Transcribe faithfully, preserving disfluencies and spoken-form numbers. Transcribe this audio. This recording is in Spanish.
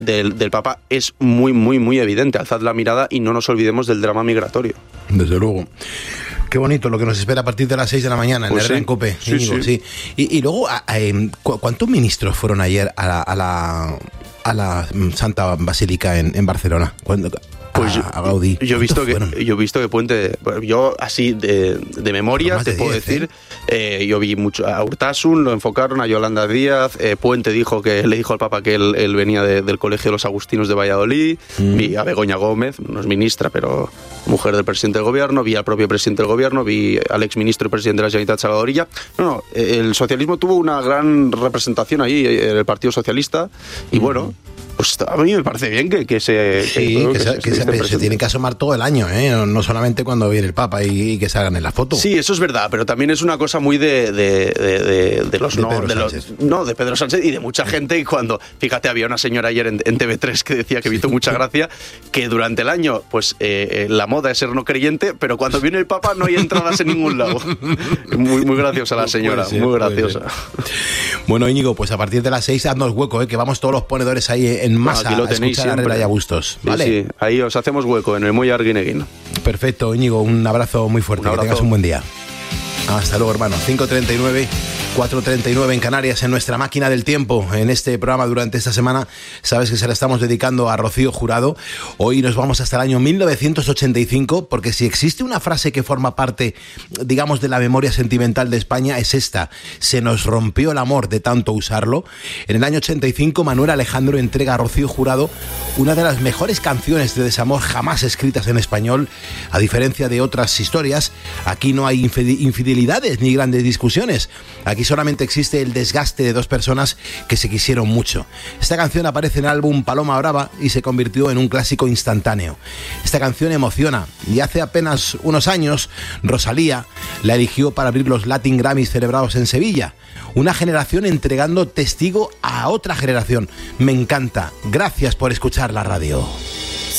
del, del Papa es muy, muy, muy evidente. Alzad la mirada y no nos olvidemos del drama migratorio. Desde luego. Qué bonito lo que nos espera a partir de las seis de la mañana en pues Herrera sí, en COPE. Sí, Íñigo, sí. sí. Y, y luego, a, a, ¿cu- ¿cuántos ministros fueron ayer a la, a la, a la Santa Basílica en, en Barcelona? ¿Cuándo? Pues yo, a, a Gaudí. yo he visto que fueron? yo he visto que Puente, yo así de, de memoria Más te de puedo diez, decir, ¿eh? Eh, yo vi mucho a Urtasun, lo enfocaron, a Yolanda Díaz, eh, Puente dijo que le dijo al Papa que él, él venía de, del Colegio de los Agustinos de Valladolid, mm. vi a Begoña Gómez, no es ministra, pero mujer del presidente del gobierno, vi al propio presidente del gobierno, vi al exministro y presidente de la Generalitat, Salvador Illa. No, no, el socialismo tuvo una gran representación ahí, el Partido Socialista, y mm. bueno, pues a mí me parece bien que, que se... Sí, que, que, se, que se, se, se tienen que asomar todo el año, ¿eh? No, no solamente cuando viene el Papa y, y que salgan en la foto. Sí, eso es verdad, pero también es una cosa muy de, de, de, de, de los... De no, Pedro de los Sánchez. no, de Pedro Sánchez y de mucha gente. Y cuando, fíjate, había una señora ayer en, en T V tres que decía que me hizo mucha gracia, que durante el año, pues eh, la moda es ser no creyente, pero cuando viene el Papa no hay entradas en ningún lado. Muy, muy graciosa la señora, ser, muy graciosa. Bueno, Íñigo, pues a partir de las seis, haznos hueco, ¿eh? Que vamos todos los ponedores ahí en masa. Aquí lo tenéis a Herrera y a Bustos, ¿vale? Sí, sí, ahí os hacemos hueco en el Muelle Arguineguín. Perfecto, Íñigo, un abrazo muy fuerte, un abrazo. Que tengas un buen día. Hasta luego, hermano. cinco treinta y nueve, cuatro treinta y nueve en Canarias, en nuestra máquina del tiempo. En este programa durante esta semana, sabes que se la estamos dedicando a Rocío Jurado. Hoy nos vamos hasta el año mil novecientos ochenta y cinco, porque si existe una frase que forma parte, digamos, de la memoria sentimental de España, es esta: se nos rompió el amor de tanto usarlo. En el año ochenta y cinco, Manuel Alejandro entrega a Rocío Jurado una de las mejores canciones de desamor jamás escritas en español. A diferencia de otras historias, aquí no hay infidelidades ni grandes discusiones. Aquí solamente existe el desgaste de dos personas que se quisieron mucho. Esta canción aparece en el álbum Paloma Brava y se convirtió en un clásico instantáneo. Esta canción emociona y hace apenas unos años Rosalía la eligió para abrir los Latin Grammys celebrados en Sevilla. Una generación entregando testigo a otra generación. Me encanta. Gracias por escuchar la radio.